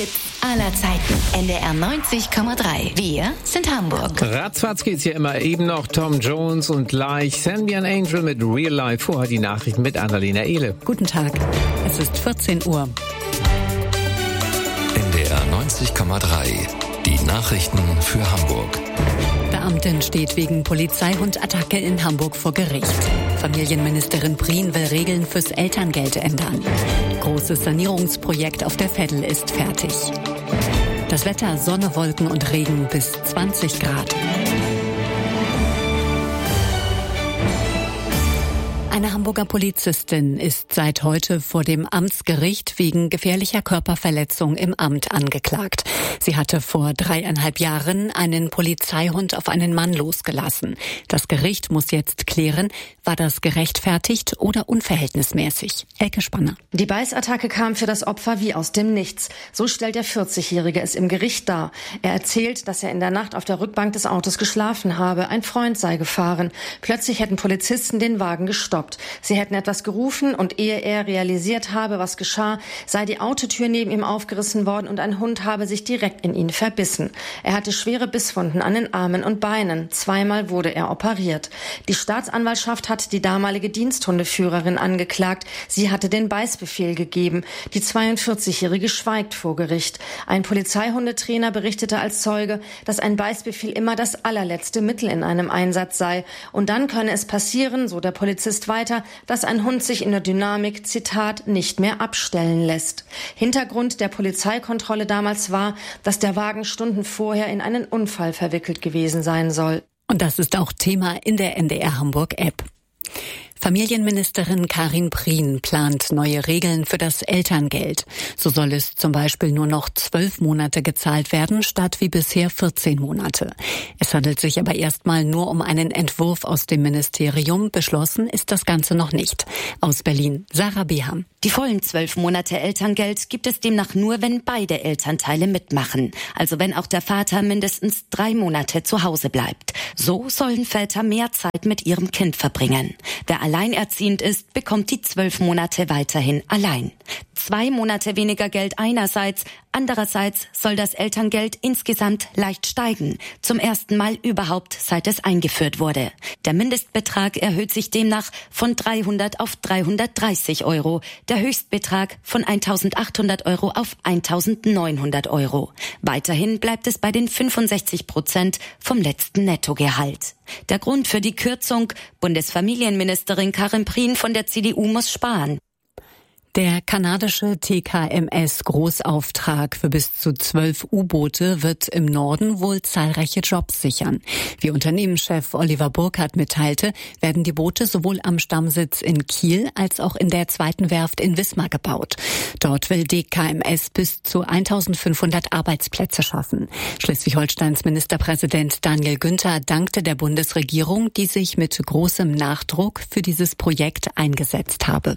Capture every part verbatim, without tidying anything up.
Aller Zeiten. N D R neunzig Komma drei. Wir sind Hamburg. Ratzfatz geht's hier immer eben noch. Tom Jones und gleich Send Me an Angel mit Real Life. Vorher die Nachrichten mit Annalena Ehle. Guten Tag. Es ist vierzehn Uhr. N D R neunzig Komma drei. Die Nachrichten für Hamburg. Beamtin steht wegen Polizeihundattacke in Hamburg vor Gericht. Familienministerin Prien will Regeln fürs Elterngeld ändern. Großes Sanierungsprojekt auf der Veddel ist fertig. Das Wetter: Sonne, Wolken und Regen bis zwanzig Grad. Eine Hamburger Polizistin ist seit heute vor dem Amtsgericht wegen gefährlicher Körperverletzung im Amt angeklagt. Sie hatte vor dreieinhalb Jahren einen Polizeihund auf einen Mann losgelassen. Das Gericht muss jetzt klären, war das gerechtfertigt oder unverhältnismäßig. Elke Spanner. Die Beißattacke kam für das Opfer wie aus dem Nichts. So stellt der vierzigjährige es im Gericht dar. Er erzählt, dass er in der Nacht auf der Rückbank des Autos geschlafen habe. Ein Freund sei gefahren. Plötzlich hätten Polizisten den Wagen gestoppt. Sie hätten etwas gerufen und ehe er realisiert habe, was geschah, sei die Autotür neben ihm aufgerissen worden und ein Hund habe sich direkt in ihn verbissen. Er hatte schwere Bisswunden an den Armen und Beinen. Zweimal wurde er operiert. Die Staatsanwaltschaft hat die damalige Diensthundeführerin angeklagt. Sie hatte den Beißbefehl gegeben. Die zweiundvierzigjährige schweigt vor Gericht. Ein Polizeihundetrainer berichtete als Zeuge, dass ein Beißbefehl immer das allerletzte Mittel in einem Einsatz sei. Und dann könne es passieren, so der Polizist weiter, dass ein Hund sich in der Dynamik, Zitat, nicht mehr abstellen lässt. Hintergrund der Polizeikontrolle damals war, dass der Wagen Stunden vorher in einen Unfall verwickelt gewesen sein soll. Und das ist auch Thema in der N D R Hamburg App. Familienministerin Karin Prien plant neue Regeln für das Elterngeld. So soll es zum Beispiel nur noch zwölf Monate gezahlt werden, statt wie bisher vierzehn Monate. Es handelt sich aber erstmal nur um einen Entwurf aus dem Ministerium. Beschlossen ist das Ganze noch nicht. Aus Berlin, Sarah Beham. Die vollen zwölf Monate Elterngeld gibt es demnach nur, wenn beide Elternteile mitmachen. Also wenn auch der Vater mindestens drei Monate zu Hause bleibt. So sollen Väter mehr Zeit mit ihrem Kind verbringen. Wer alleinerziehend ist, bekommt die zwölf Monate weiterhin allein. Zwei Monate weniger Geld einerseits, andererseits soll das Elterngeld insgesamt leicht steigen. Zum ersten Mal überhaupt, seit es eingeführt wurde. Der Mindestbetrag erhöht sich demnach von dreihundert auf dreihundertdreißig Euro. Der Höchstbetrag von eintausendachthundert Euro auf eintausendneunhundert Euro. Weiterhin bleibt es bei den fünfundsechzig Prozent vom letzten Nettogehalt. Der Grund für die Kürzung: Bundesfamilienministerin Karin Prien von der C D U muss sparen. Der kanadische T K M S-Großauftrag für bis zu zwölf U-Boote wird im Norden wohl zahlreiche Jobs sichern. Wie Unternehmenschef Oliver Burkhardt mitteilte, werden die Boote sowohl am Stammsitz in Kiel als auch in der zweiten Werft in Wismar gebaut. Dort will D K M S bis zu eintausendfünfhundert Arbeitsplätze schaffen. Schleswig-Holsteins Ministerpräsident Daniel Günther dankte der Bundesregierung, die sich mit großem Nachdruck für dieses Projekt eingesetzt habe.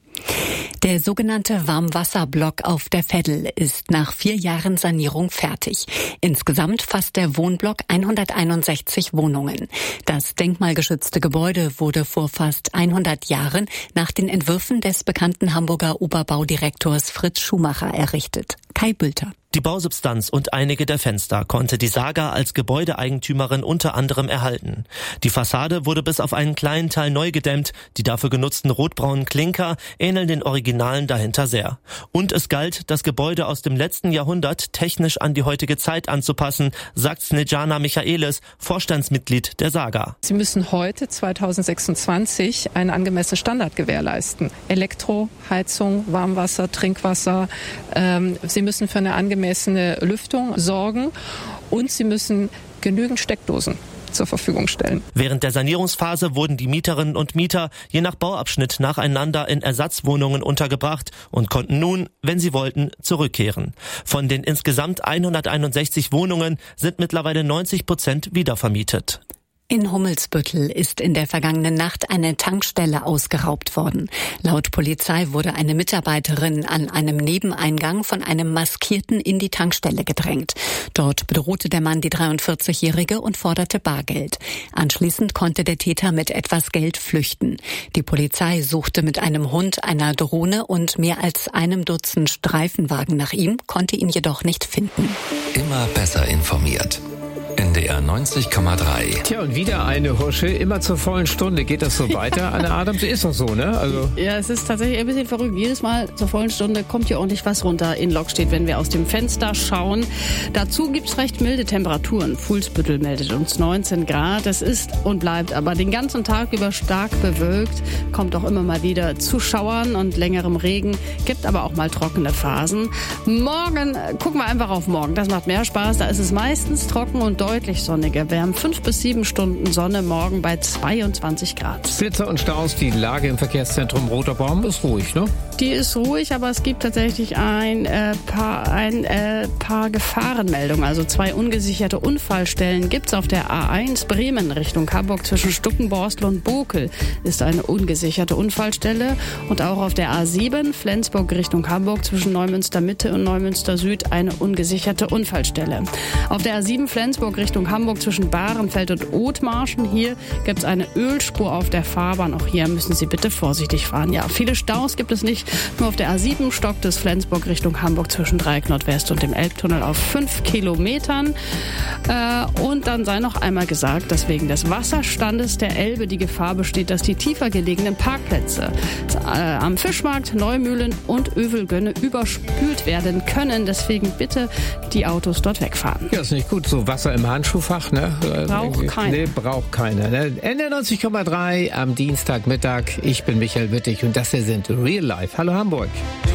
Der sogenannte Warmwasserblock auf der Veddel ist nach vier Jahren Sanierung fertig. Insgesamt fasst der Wohnblock hunderteinundsechzig Wohnungen. Das denkmalgeschützte Gebäude wurde vor fast hundert Jahren nach den Entwürfen des bekannten Hamburger Oberbaudirektors Fritz Schumacher errichtet. Kai Bülter. Die Bausubstanz und einige der Fenster konnte die Saga als Gebäudeeigentümerin unter anderem erhalten. Die Fassade wurde bis auf einen kleinen Teil neu gedämmt. Die dafür genutzten rotbraunen Klinker ähneln den Originalen dahinter sehr. Und es galt, das Gebäude aus dem letzten Jahrhundert technisch an die heutige Zeit anzupassen, sagt Snejana Michaelis, Vorstandsmitglied der Saga. Sie müssen heute, zweitausendsechsundzwanzig, einen angemessenen Standard gewährleisten. Elektro, Heizung, Warmwasser, Trinkwasser. Ähm, Sie müssen für eine angemessene Lüftung sorgen und sie müssen genügend Steckdosen zur Verfügung stellen. Während der Sanierungsphase wurden die Mieterinnen und Mieter je nach Bauabschnitt nacheinander in Ersatzwohnungen untergebracht und konnten nun, wenn sie wollten, zurückkehren. Von den insgesamt hunderteinundsechzig Wohnungen sind mittlerweile neunzig Prozent wiedervermietet. In Hummelsbüttel ist in der vergangenen Nacht eine Tankstelle ausgeraubt worden. Laut Polizei wurde eine Mitarbeiterin an einem Nebeneingang von einem Maskierten in die Tankstelle gedrängt. Dort bedrohte der Mann die dreiundvierzigjährige und forderte Bargeld. Anschließend konnte der Täter mit etwas Geld flüchten. Die Polizei suchte mit einem Hund, einer Drohne und mehr als einem Dutzend Streifenwagen nach ihm, konnte ihn jedoch nicht finden. Immer besser informiert. N D R neunzig Komma drei. Tja, und wieder eine Husche, immer zur vollen Stunde. Geht das so weiter, Anne Adams? Ist doch so, ne? Also ja, es ist tatsächlich ein bisschen verrückt. Jedes Mal zur vollen Stunde kommt hier ordentlich was runter in Lokstedt, wenn wir aus dem Fenster schauen. Dazu gibt's recht milde Temperaturen. Fuhlsbüttel meldet uns neunzehn Grad. Es ist und bleibt aber den ganzen Tag über stark bewölkt. Kommt auch immer mal wieder zu Schauern und längerem Regen. Gibt aber auch mal trockene Phasen. Morgen, gucken wir einfach auf morgen. Das macht mehr Spaß. Da ist es meistens trocken und deutlich sonniger. Wir haben fünf bis sieben Stunden Sonne, morgen bei zweiundzwanzig Grad. Blitzer und Staus, die Lage im Verkehrszentrum Roter Baum ist ruhig, ne? Die ist ruhig, aber es gibt tatsächlich ein, äh, paar, ein äh, paar Gefahrenmeldungen. Also zwei ungesicherte Unfallstellen gibt's auf der A eins Bremen Richtung Hamburg zwischen Stuckenborstel und Bokel ist eine ungesicherte Unfallstelle. Und auch auf der A sieben Flensburg Richtung Hamburg zwischen Neumünster Mitte und Neumünster Süd eine ungesicherte Unfallstelle. Auf der A sieben Flensburg Richtung Hamburg zwischen Bahrenfeld und Othmarschen. Hier gibt es eine Ölspur auf der Fahrbahn. Auch hier müssen Sie bitte vorsichtig fahren. Ja, viele Staus gibt es nicht. Nur auf der A sieben stockt es Flensburg Richtung Hamburg zwischen Dreieck Nordwest und dem Elbtunnel auf fünf Kilometern. Äh, und dann sei noch einmal gesagt, dass wegen des Wasserstandes der Elbe die Gefahr besteht, dass die tiefer gelegenen Parkplätze äh, am Fischmarkt, Neumühlen und Övelgönne überspült werden können. Deswegen bitte die Autos dort wegfahren. Ja, ist nicht gut. So Wasser im Handschuhfach, ne? Braucht keiner. Nee, braucht keiner. Ne? N D R neunzig Komma drei am Dienstagmittag. Ich bin Michael Wittig und das hier sind Real Life. Hallo Hamburg.